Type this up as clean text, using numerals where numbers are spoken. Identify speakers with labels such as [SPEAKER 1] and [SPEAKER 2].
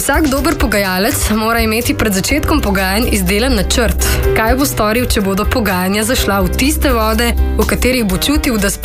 [SPEAKER 1] Vsak dober pogajalec mora imeti pred začetkom pogajanj izdelan načrt. Kaj bo storil, če bodo pogajanja zašla v tiste vode, v katerih bo čutil, da